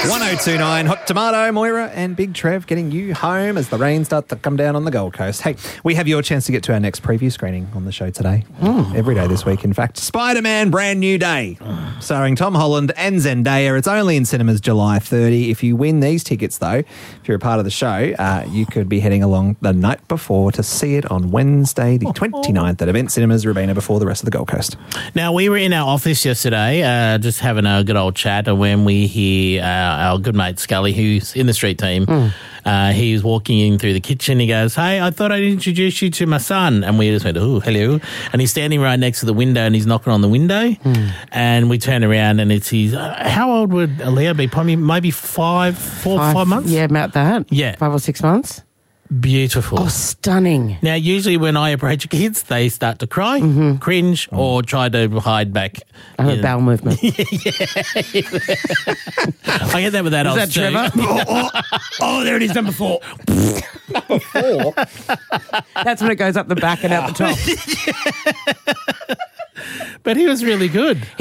1029 Hot Tomato, Moira and Big Trev getting you home as the rain starts to come down on the Gold Coast. Hey, we have your chance to get to our next preview screening on the show today. Every day this week, in fact. Spider-Man Brand New Day, starring Tom Holland and Zendaya. It's only in cinemas July 30. If you win these tickets, though, if you're a part of the show, you could be heading along the night before to see it on Wednesday, the 29th at Event Cinemas Robina before the rest of the Gold Coast. Now, we were in our office yesterday just having a good old chat, and when we hear our good mate Scully, who's in the street team, he was walking in through the kitchen. He goes, "Hey, I thought I'd introduce you to my son." And we just went, "Oh, hello." And he's standing right next to the window and he's knocking on the window. And we turn around and it's his, how old would Leo be? Probably maybe 5 months? Yeah, about that. Yeah. 5 or 6 months. Beautiful. Oh, stunning. Now, usually when I approach kids, they start to cry, cringe, or try to hide back. I have a bowel movement. I get that with adults Is that Trevor? Oh, there it is, number 4. Number 4? That's when it goes up the back and out the top. But he was really good.